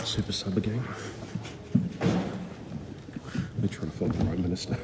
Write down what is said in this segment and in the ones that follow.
Super sub again. We're trying to find the right minister.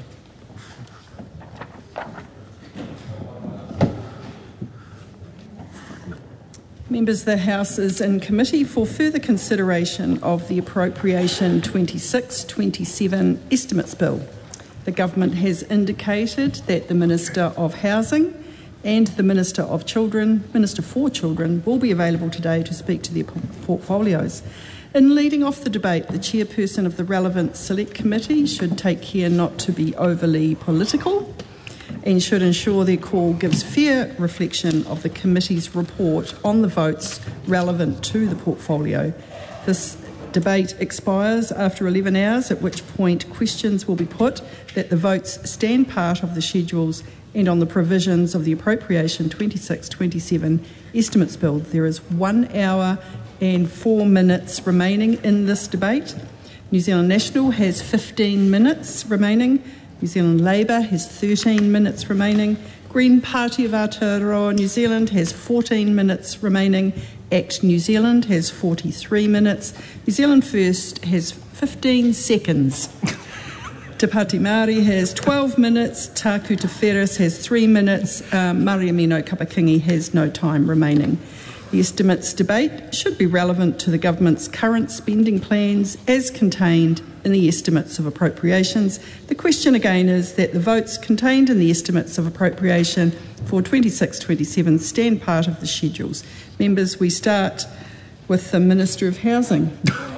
Members, the House is in committee for further consideration of the Appropriation 26-27 Estimates Bill. The Government has indicated that the Minister of Housing and the Minister for Children, will be available today to speak to their portfolios. In leading off the debate, the chairperson of the relevant select committee should take care not to be overly political and should ensure their call gives fair reflection of the committee's report on the votes relevant to the portfolio. This debate expires after 11 hours, at which point questions will be put that the votes stand part of the schedules and on the provisions of the Appropriation 26-27 Estimates Bill. There is 1 hour and 4 minutes remaining in this debate. New Zealand National has 15 minutes remaining. New Zealand Labour has 13 minutes remaining. Green Party of Aotearoa New Zealand has 14 minutes remaining. ACT New Zealand has 43 minutes. New Zealand First has 15 seconds. Te Pāti Māori has 12 minutes. Tāku Te Wheres has 3 minutes. Mariamino Kapakingi has no time remaining. The estimates debate should be relevant to the Government's current spending plans as contained in the estimates of appropriations. The question again is that the votes contained in the estimates of appropriation for 26-27 stand part of the schedules. Members, we start with the Minister of Housing.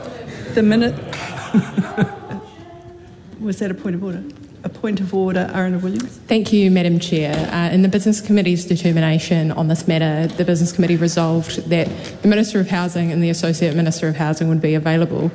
Was that a point of order? A point of order, Arana Williams. Thank you, Madam Chair. In the Business Committee's determination on this matter, the Business Committee resolved that the Minister of Housing and the Associate Minister of Housing would be available.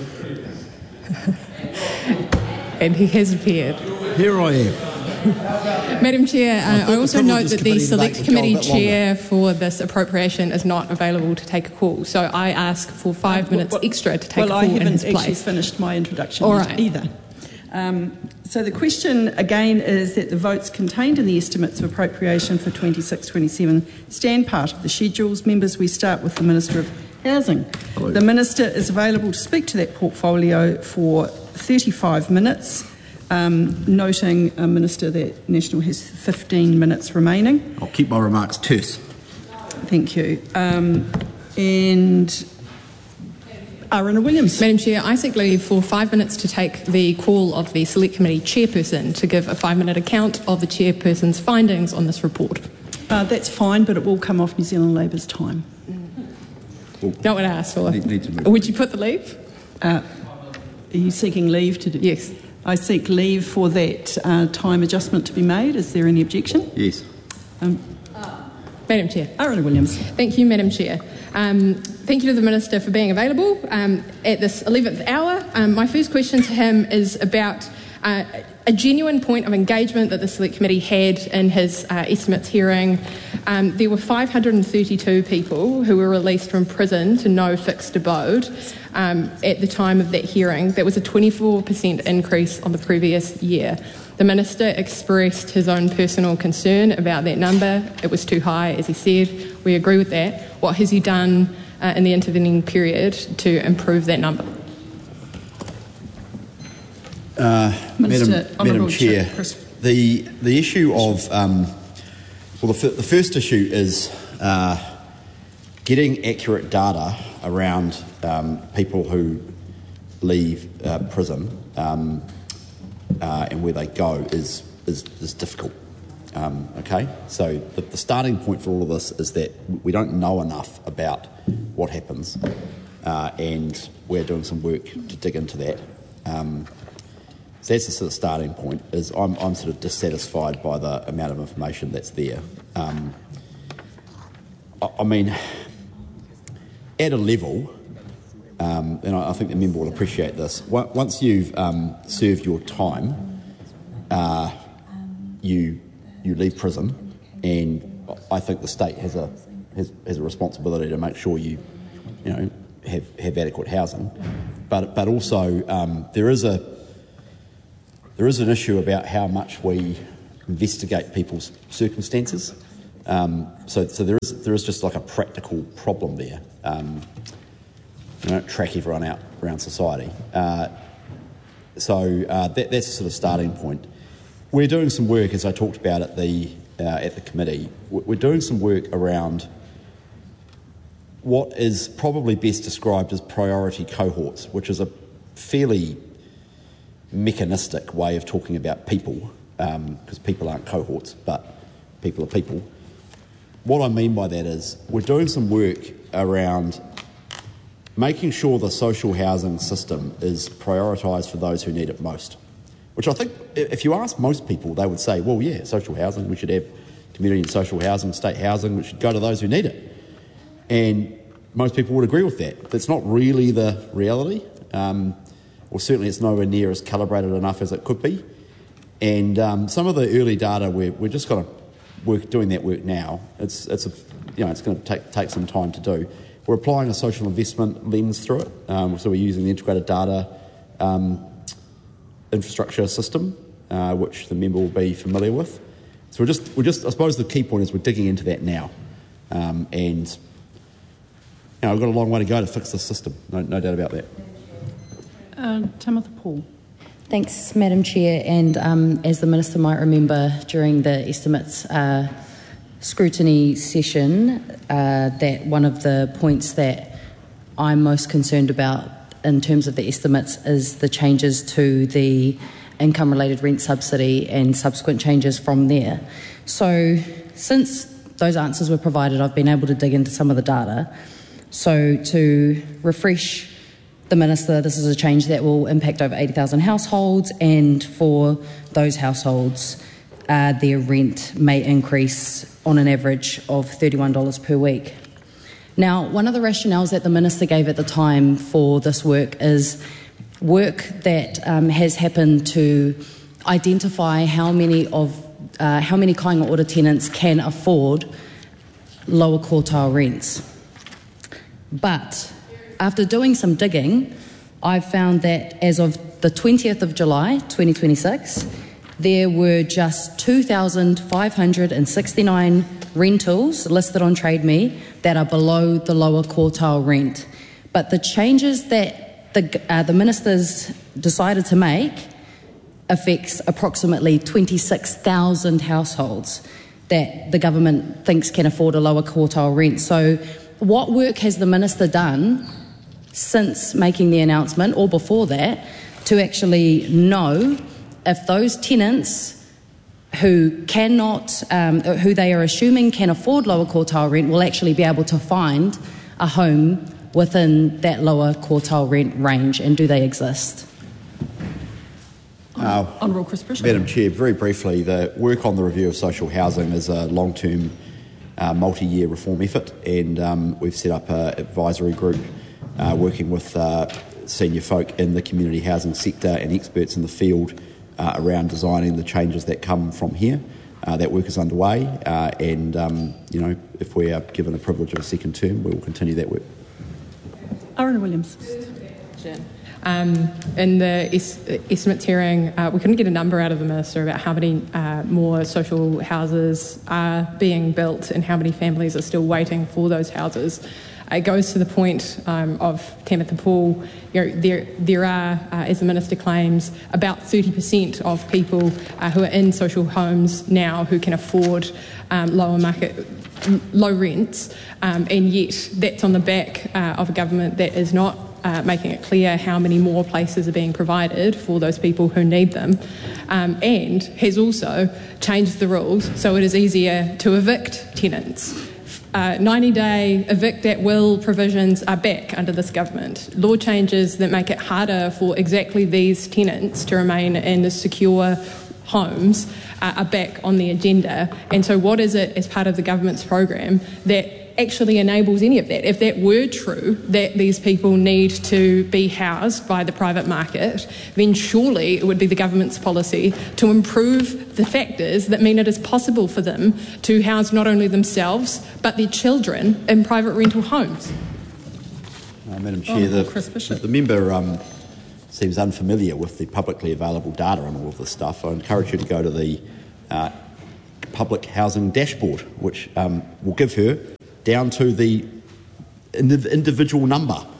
And he has appeared. Here I am. Madam Chair, I also note that the Select Committee Chair for this appropriation is not available to take a call. So I ask for 5 minutes extra to take a call in his place. Well, I haven't actually finished my introduction either. So the question again is that the votes contained in the estimates of appropriation for 26-27 stand part of the schedules. Members, we start with the Minister of Housing. Hello. The Minister is available to speak to that portfolio for 35 minutes, noting, Minister, that National has 15 minutes remaining. I'll keep my remarks terse. Thank you. And Arana Williams. Madam Chair, I seek leave for 5 minutes to take the call of the Select Committee Chairperson to give a 5-minute account of the Chairperson's findings on this report. That's fine, but it will come off New Zealand Labour's time. Not what I asked for. Need to move. Would you put the leave? Are you seeking leave to do? Yes. I seek leave for that time adjustment to be made. Is there any objection? Yes. Madam Chair. Arana Williams. Thank you, Madam Chair. Thank you to the Minister for being available at this 11th hour. My first question to him is about a genuine point of engagement that the Select Committee had in his estimates hearing. There were 532 people who were released from prison to no fixed abode at the time of that hearing. That was a 24% increase on the previous year. The Minister expressed his own personal concern about that number. It was too high, as he said. We agree with that. What has he done in the intervening period to improve that number? Madam Chair, the issue of the first issue is getting accurate data around people who leave prison and where they go is difficult. Okay, so the starting point for all of this is that we don't know enough about what happens, and we're doing some work to dig into that. So that's the sort of starting point. Is I'm sort of dissatisfied by the amount of information that's there. I mean, at a level, and I think the member will appreciate this. Once you've served your time, you leave prison, and I think the state has a responsibility to make sure you have adequate housing, but also there is an issue about how much we investigate people's circumstances. So there is just like a practical problem there. don't track everyone out around society. So that's a sort of starting point. We're doing some work, as I talked about at the committee. We're doing some work around what is probably best described as priority cohorts, which is a fairly mechanistic way of talking about people, because people aren't cohorts, but people are people. What I mean by that is we're doing some work around making sure the social housing system is prioritised for those who need it most, which I think if you ask most people, they would say, well, yeah, social housing, we should have community and social housing, state housing, which should go to those who need it. And most people would agree with that. That's not really the reality, or certainly it's nowhere near as calibrated enough as it could be. And some of the early data, we're just kind of doing that work now. It's going to take some time to do. We're applying a social investment lens through it, so we're using the integrated data infrastructure system, which the member will be familiar with. So we're just. I suppose the key point is we're digging into that now, and we've got a long way to go to fix this system. No doubt about that. Timothy Paul. Thanks, Madam Chair. And as the Minister might remember, during the estimates scrutiny session, that one of the points that I'm most concerned about in terms of the estimates is the changes to the income-related rent subsidy and subsequent changes from there. So since those answers were provided, I've been able to dig into some of the data. So to refresh the Minister, this is a change that will impact over 80,000 households, and for those households, their rent may increase on an average of $31 per week. Now, one of the rationales that the Minister gave at the time for this work is work that has happened to identify how many kāinga ora tenants can afford lower quartile rents. But after doing some digging, I've found that as of the 20th of July 2026, there were just 2,569 rentals listed on Trade Me that are below the lower quartile rent. But the changes that the Minister's decided to make affects approximately 26,000 households that the government thinks can afford a lower quartile rent. So what work has the Minister done since making the announcement, or before that, to actually know if those tenants who they are assuming can afford lower quartile rent will actually be able to find a home within that lower quartile rent range, and do they exist? Honourable Chris Bishop. Madam Chair, very briefly, the work on the review of social housing is a long-term multi-year reform effort, and we've set up an advisory group working with senior folk in the community housing sector and experts in the field around designing the changes that come from here. That work is underway, and if we are given a privilege of a second term, we will continue that work. Aaron Williams. In the estimates hearing, we couldn't get a number out of the Minister about how many more social houses are being built and how many families are still waiting for those houses. It goes to the point of Tamata Pool. There are, as the Minister claims, about 30% of people who are in social homes now who can afford low rents, and yet that's on the back of a government that is not making it clear how many more places are being provided for those people who need them, and has also changed the rules so it is easier to evict tenants. 90-day evict at will provisions are back under this government. Law changes that make it harder for exactly these tenants to remain in the secure homes are back on the agenda. And so what is it as part of the government's program that actually enables any of that? If that were true, that these people need to be housed by the private market, then surely it would be the government's policy to improve the factors that mean it is possible for them to house not only themselves but their children in private rental homes. Madam Chair, the member seems unfamiliar with the publicly available data on all of this stuff. I encourage you to go to the public housing dashboard, which will give her down to the individual number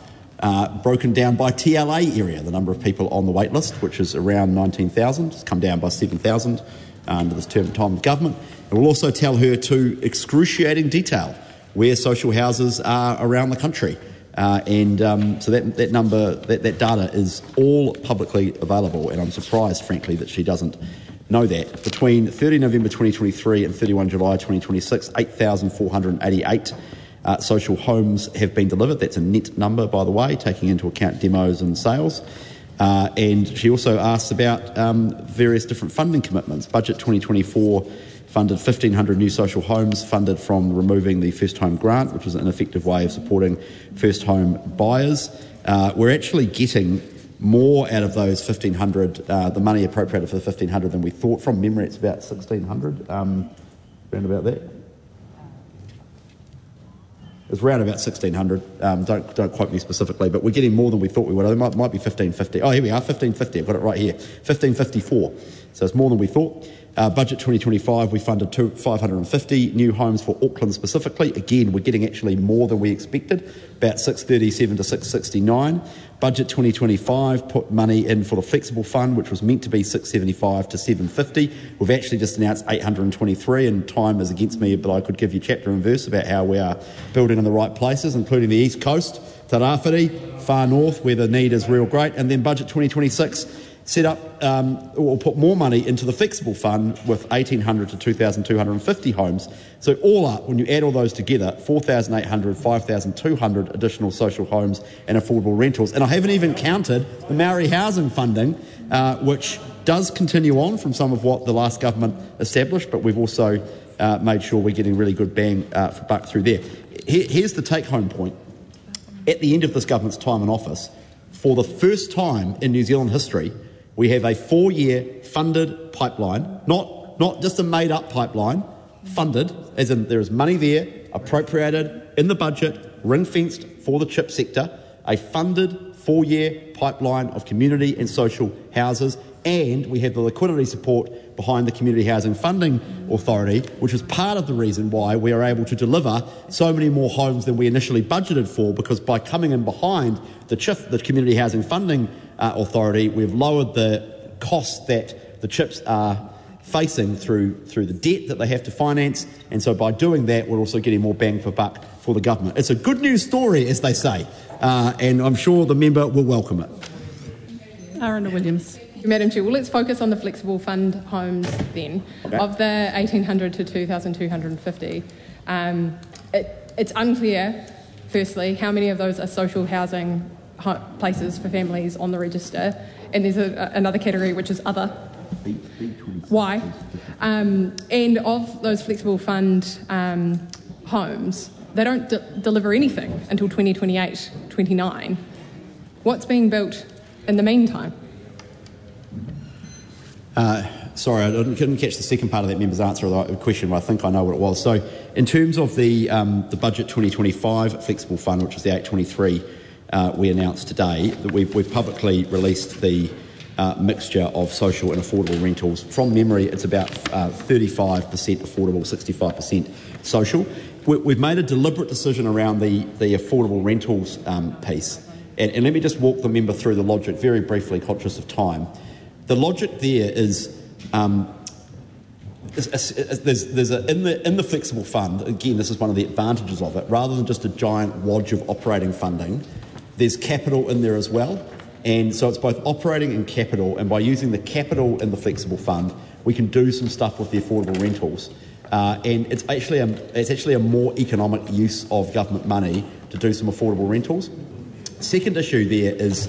broken down by TLA area, the number of people on the wait list, which is around 19,000. It's come down by 7,000 under this time of government. It will also tell her to excruciating detail where social houses are around the country. So that number, that data is all publicly available, and I'm surprised, frankly, that she doesn't know that. Between 30 November 2023 and 31 July 2026, 8,488 social homes have been delivered. That's a net number, by the way, taking into account demos and sales. And she also asks about various different funding commitments. Budget 2024 funded 1,500 new social homes, funded from removing the First Home Grant, which was an effective way of supporting first home buyers. We're actually getting more out of those 1,500, the money appropriated for the 1,500 than we thought. From memory, it's about 1,600, around about that. It's around about 1,600. Don't quote me specifically, but we're getting more than we thought we would. It might be 1,550. Oh, here we are, 1,550. I've got it right here. 1,554. So it's more than we thought. Budget 2025, we funded 550 new homes for Auckland specifically. Again, we're getting actually more than we expected, about 637 to 669. Budget 2025 put money in for the Flexible Fund, which was meant to be 675 to 750. We've actually just announced 823, and time is against me, but I could give you chapter and verse about how we are building in the right places, including the East Coast, Te Rāwhiti, far north, where the need is real great. And then Budget 2026 set up or put more money into the Flexible Fund with 1,800 to 2,250 homes. So all up, when you add all those together, 4,800, 5,200 additional social homes and affordable rentals. And I haven't even counted the Maori housing funding, which does continue on from some of what the last government established, but we've also made sure we're getting really good bang for buck through there. Here's the take-home point. At the end of this government's time in office, for the first time in New Zealand history, we have a 4-year funded pipeline, not just a made-up pipeline, funded, as in there is money there, appropriated in the budget, ring-fenced for the chip sector, a funded 4-year pipeline of community and social houses, and we have the liquidity support behind the Community Housing Funding Authority, which is part of the reason why we are able to deliver so many more homes than we initially budgeted for, because by coming in behind the CHIF, the Community Housing Funding Authority, we've lowered the costs that the CHIPs are facing through the debt that they have to finance, and so by doing that we're also getting more bang for buck for the government. It's a good news story, as they say, and I'm sure the member will welcome it. Arana Williams. Madam Chair, well, let's focus on the Flexible Fund homes then. Okay. Of the 1,800 to 2,250, it's unclear, firstly, how many of those are social housing places for families on the register, and there's another category which is other. Why? And of those Flexible Fund homes, they don't deliver anything until 2028, 29. What's being built in the meantime? Sorry, I couldn't catch the second part of that member's answer or the question, but I think I know what it was. So in terms of the Budget 2025 Flexible Fund, which is the 823 we announced today, that we've publicly released the mixture of social and affordable rentals. From memory, it's about 35% affordable, 65% social. We've made a deliberate decision around the affordable rentals piece. And let me just walk the member through the logic very briefly, conscious of time. The logic there is in the Flexible Fund, again, this is one of the advantages of it, rather than just a giant wodge of operating funding, there's capital in there as well. And so it's both operating and capital, and by using the capital in the Flexible Fund, we can do some stuff with the affordable rentals. And it's actually a more economic use of government money to do some affordable rentals. Second issue there is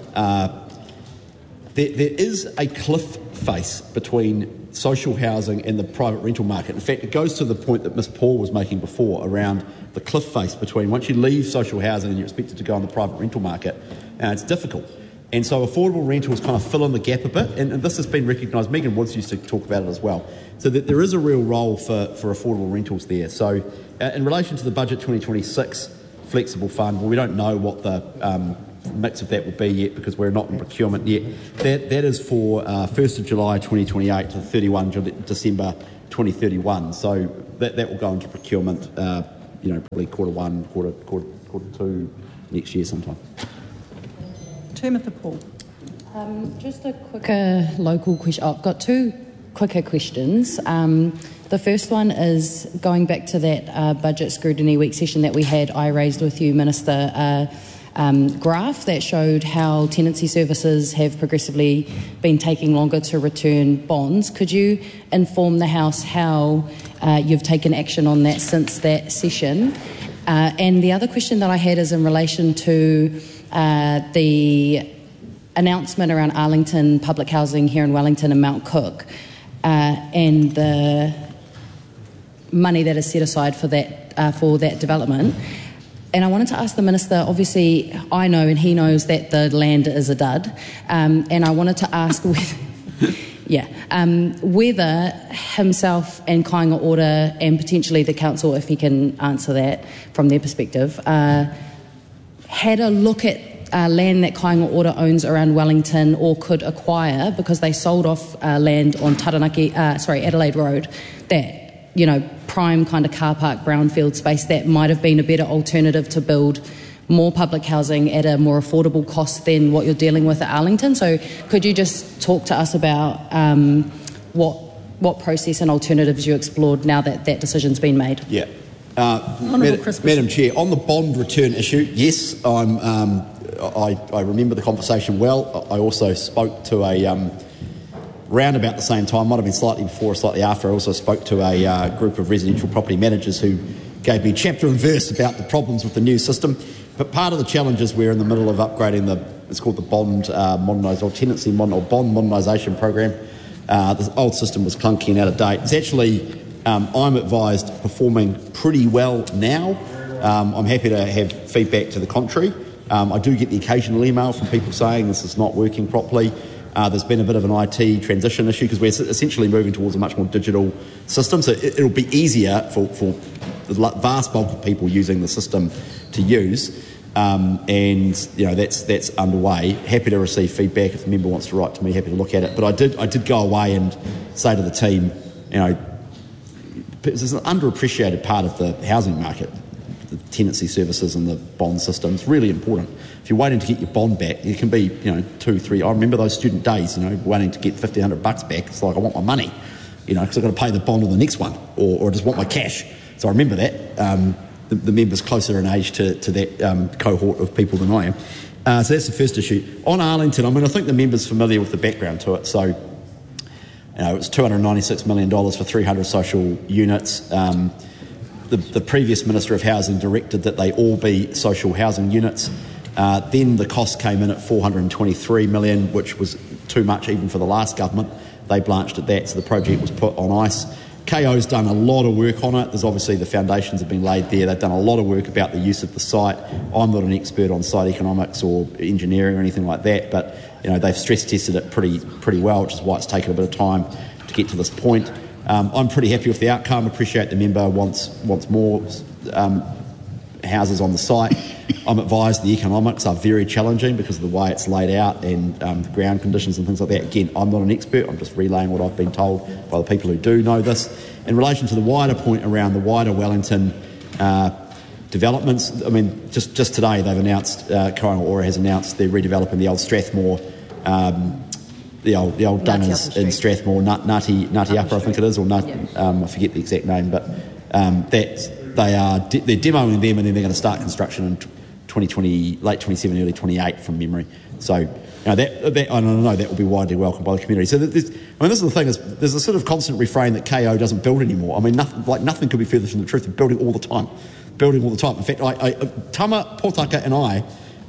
there is a cliff face between social housing and the private rental market. In fact, it goes to the point that Ms Paul was making before around the cliff face between once you leave social housing and you're expected to go on the private rental market, it's difficult. And so affordable rentals kind of fill in the gap a bit, and this has been recognised. Megan Woods used to talk about it as well. So that there is a real role for affordable rentals there. So in relation to the Budget 2026 Flexible Fund, well, we don't know what the mix of that will be yet because we're not in procurement yet. That is for 1st of July 2028 to 31 December 2031. So that will go into procurement, probably quarter 1, quarter 2 next year sometime. Termitha Paul. Just a quicker local question. I've got two quicker questions. The first one is going back to that budget scrutiny week session that we had. I raised with you, Minister, graph that showed how tenancy services have progressively been taking longer to return bonds. Could you inform the House how you've taken action on that since that session? And the other question that I had is in relation to the announcement around Arlington public housing here in Wellington and Mount Cook, and the money that is set aside for that development. And I wanted to ask the Minister, obviously I know and he knows that the land is a dud, and I wanted to ask whether himself and Kāinga Ora and potentially the Council, if he can answer that from their perspective, had a look at land that Kāinga Ora owns around Wellington or could acquire, because they sold off land on Adelaide Road, that, you know, prime kind of car park brownfield space that might have been a better alternative to build more public housing at a more affordable cost than what you're dealing with at Arlington. So could you just talk to us about what process and alternatives you explored now that that decision's been made? Yeah. Madam Chair, on the bond return issue, yes, I remember the conversation well. I also spoke to round about the same time, might have been slightly before or slightly after, I also spoke to a group of residential property managers who gave me chapter and verse about the problems with the new system. But part of the challenge is we're in the middle of upgrading it's called the bond tenancy or bond modernisation program. The old system was clunky and out of date. It's actually, I'm advised, performing pretty well now. I'm happy to have feedback to the contrary. I do get the occasional email from people saying this is not working properly. There's been a bit of an IT transition issue because we're essentially moving towards a much more digital system, so it'll be easier for the vast bulk of people using the system to use, and you know that's underway. Happy to receive feedback if the member wants to write to me. Happy to look at it. But I did go away and say to the team, you know, there's an underappreciated part of the housing market. The tenancy services and the bond system is really important. If you're waiting to get your bond back, it can be, you know, 2, 3. I remember those student days, you know, waiting to get $1,500 back. It's like, I want my money, you know, because I've got to pay the bond on the next one, or I just want my cash. So I remember that. The member's closer in age to that cohort of people than I am. So that's the first issue. On Arlington, I mean, I think the member's familiar with the background to it. So, you know, it was $296 million for 300 social units. The previous Minister of Housing directed that they all be social housing units. Then the cost came in at $423 million, which was too much even for the last government. They blanched at that, so the project was put on ice. KO's done a lot of work on it. There's obviously the foundations have been laid there. They've done a lot of work about the use of the site. I'm not an expert on site economics or engineering or anything like that, but you know they've stress tested it pretty well, which is why it's taken a bit of time to get to this point. I'm pretty happy with the outcome. Appreciate the member wants more houses on the site. I'm advised the economics are very challenging because of the way it's laid out and the ground conditions and things like that. Again, I'm not an expert. I'm just relaying what I've been told by the people who do know this. In relation to the wider point around the wider Wellington developments, I mean, just today they've announced, Kāinga Ora has announced they're redeveloping the old Strathmore the old Dungers in Strathmore, Ngāti Upper, I think it is, or I forget the exact name, but they're demoing them and then they're going to start construction in 2020, late 27, early 28 from memory. So, you know, that I don't know, that will be widely welcomed by the community. So, this is the thing, is there's a sort of constant refrain that KO doesn't build anymore. I mean, nothing could be further from the truth. They're building all the time. In fact, Tama Potaka and I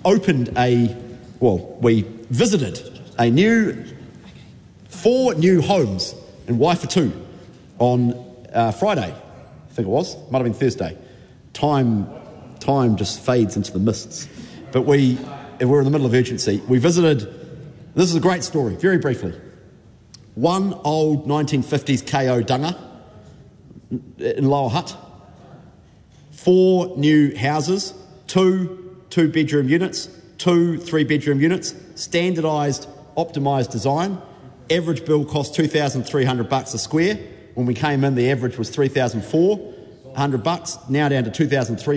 we visited a new 4 new homes in Waifatu on Friday, I think it was. Might have been Thursday. Time just fades into the mists. But we're in the middle of urgency. We visited, this is a great story, very briefly. One old 1950s KO dunga in Lower Hutt. 4 new houses, 2 2-bedroom units, 2 3-bedroom units, standardised, optimised design. Average bill cost $2,300 a square. When we came in, the average was $3,400, now down to $2,300.